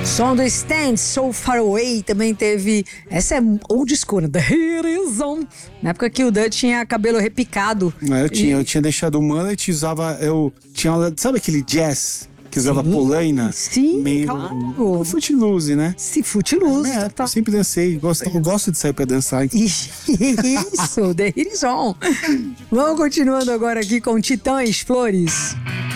Som do Stand, So Far Away, também teve... Essa é old school, né? The Here Is On. Na época que o Dan tinha cabelo repicado. Eu tinha deixado o mullet, usava... sabe aquele jazz que usava polaina? Sim, meio, claro. Footloose, né? Se Footloose. Eu sempre dancei, eu gosto de sair pra dançar. Isso, The Here Is On. Vamos continuando agora aqui com Titãs Flores.